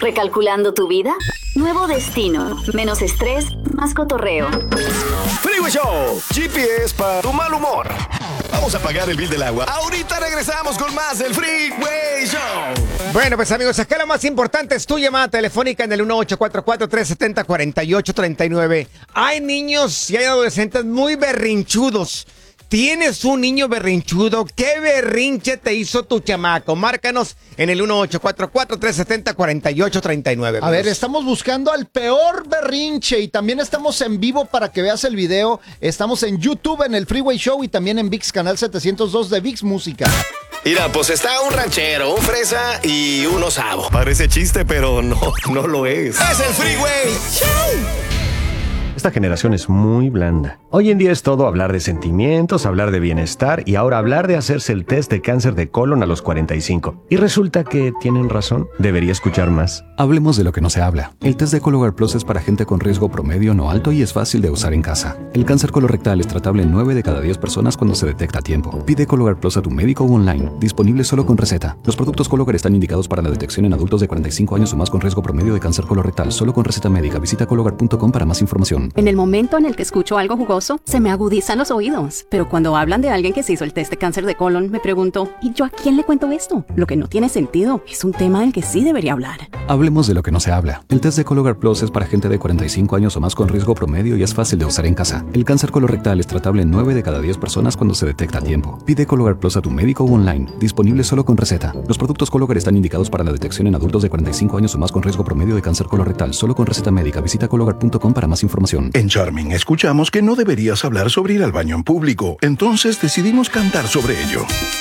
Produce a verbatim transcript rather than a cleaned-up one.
¿Recalculando tu vida? Nuevo destino, menos estrés, más cotorreo. Freeway Show, G P S para tu mal humor. Vamos a pagar el bill del agua. Ahorita regresamos con más del Freeway Show. Bueno, pues amigos, acá lo más importante es tu llamada telefónica en el uno ocho cuatro cuatro, tres siete cero, cuatro ocho tres nueve. Hay niños y hay adolescentes muy berrinchudos. ¿Tienes un niño berrinchudo? ¿Qué berrinche te hizo tu chamaco? Márcanos en el uno ocho cuatro cuatro, tres siete cero, cuatro ocho tres nueve. A ver, estamos buscando al peor berrinche y también estamos en vivo para que veas el video. Estamos en YouTube, en el Freeway Show y también en ViX, canal setecientos dos de ViX Música. Mira, pues está un ranchero, un fresa y un osavo. Parece chiste, pero no, no lo es. ¡Es el Freeway Show! Esta generación es muy blanda. Hoy en día es todo hablar de sentimientos, hablar de bienestar y ahora hablar de hacerse el test de cáncer de colon a los cuarenta y cinco. Y resulta que tienen razón. Debería escuchar más. Hablemos de lo que no se habla. El test de Cologuard Plus es para gente con riesgo promedio no alto y es fácil de usar en casa. El cáncer colorectal es tratable en nueve de cada diez personas cuando se detecta a tiempo. Pide Cologuard Plus a tu médico o online. Disponible solo con receta. Los productos Cologuard están indicados para la detección en adultos de cuarenta y cinco años o más con riesgo promedio de cáncer colorectal. Solo con receta médica. Visita cologuard punto com para más información. En el momento en el que escucho algo jugoso, se me agudizan los oídos. Pero cuando hablan de alguien que se hizo el test de cáncer de colon, me pregunto, ¿y yo a quién le cuento esto? Lo que no tiene sentido. Es un tema del que sí debería hablar. Hablemos de lo que no se habla. El test de Cologuard Plus es para gente de cuarenta y cinco años o más con riesgo promedio y es fácil de usar en casa. El cáncer colorectal es tratable en nueve de cada diez personas cuando se detecta a tiempo. Pide Cologuard Plus a tu médico o online. Disponible solo con receta. Los productos Cologuard están indicados para la detección en adultos de cuarenta y cinco años o más con riesgo promedio de cáncer colorectal. Solo con receta médica. Visita cologuard punto com para más información. En Charming escuchamos que no deberías hablar sobre ir al baño en público. Entonces decidimos cantar sobre ello.